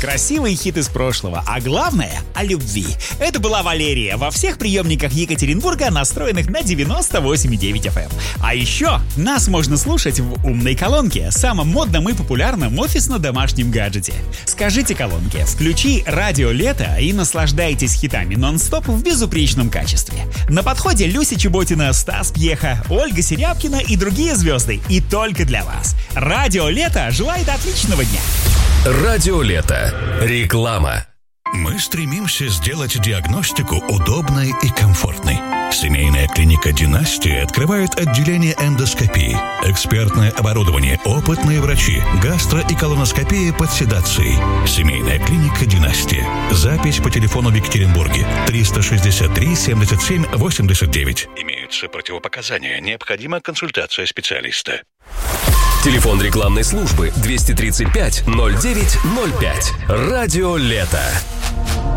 красивые хиты из прошлого, а главное — о любви. Это была Валерия во всех приемниках Екатеринбурга, настроенных на 98,9 FM. А еще нас можно слушать в умной колонке, самом модном и популярном офисно-домашнем гаджете. Скажите колонке: включи радио «Лето» и наслаждайтесь хитами нон-стоп в безупречном качестве. На подходе Люся Чеботина, Стас Пьеха, Ольга Серябкина и другие звезды. И только для вас. Радио «Лето» желает отличного дня. Радио «Лето». Реклама. Мы стремимся сделать диагностику удобной и комфортной. Семейная клиника «Династия» открывает отделение эндоскопии, экспертное оборудование, опытные врачи, гастро- и колоноскопия под седацией. Семейная клиника «Династия». Запись по телефону в Екатеринбурге 363 77 89. Имеются противопоказания. Необходима консультация специалиста. Телефон рекламной службы 235 09 05. Радио «Лето».